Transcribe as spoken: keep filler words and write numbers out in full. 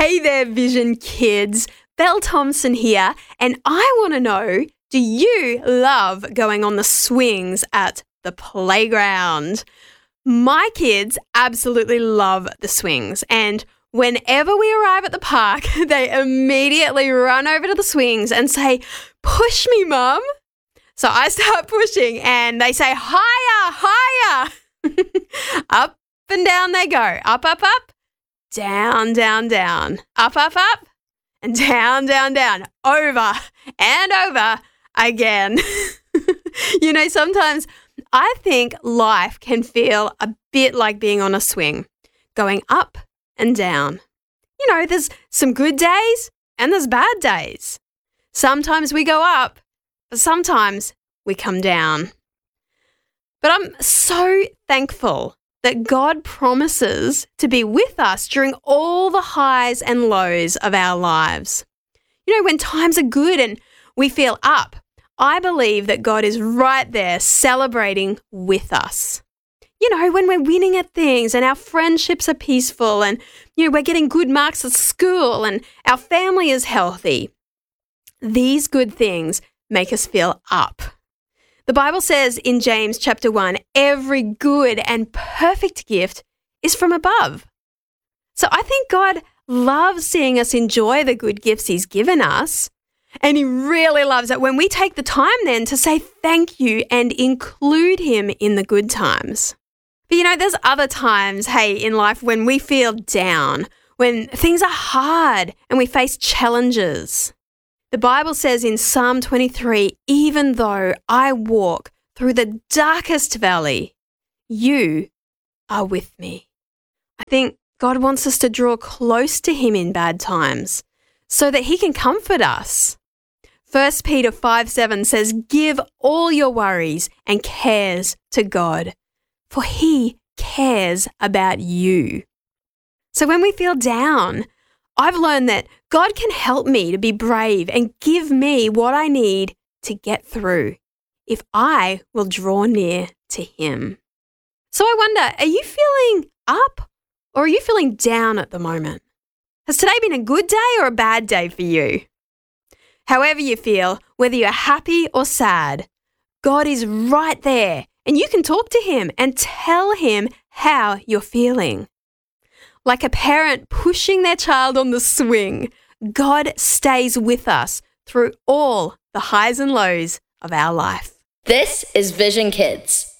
Hey there, Vision Kids. Belle Thompson here, and I want to know, do you love going on the swings at the playground? My kids absolutely love the swings, and whenever we arrive at the park, they immediately run over to the swings and say, "Push me, Mum." So I start pushing and they say, "Higher, higher." Up and down they go. Up, up, up. Down, down, down. Up, up, up. And down, down, down. Over and over again. You know, sometimes I think life can feel a bit like being on a swing, going up and down. You know, there's some good days and there's bad days. Sometimes we go up, but sometimes we come down. But I'm so thankful that God promises to be with us during all the highs and lows of our lives. You know, when times are good and we feel up, I believe that God is right there celebrating with us. You know, when we're winning at things and our friendships are peaceful and, you know, we're getting good marks at school and our family is healthy. These good things make us feel up. The Bible says in James chapter one, every good and perfect gift is from above. So I think God loves seeing us enjoy the good gifts He's given us. And He really loves it when we take the time then to say thank you and include Him in the good times. But you know, there's other times, hey, in life when we feel down, when things are hard and we face challenges. The Bible says in Psalm twenty-three, even though I walk through the darkest valley, you are with me. I think God wants us to draw close to Him in bad times so that He can comfort us. First Peter five seven says, give all your worries and cares to God, for He cares about you. So when we feel down, I've learned that God can help me to be brave and give me what I need to get through if I will draw near to Him. So I wonder, are you feeling up or are you feeling down at the moment? Has today been a good day or a bad day for you? However you feel, whether you're happy or sad, God is right there and you can talk to Him and tell Him how you're feeling. Like a parent pushing their child on the swing, God stays with us through all the highs and lows of our life. This is Vision Kids.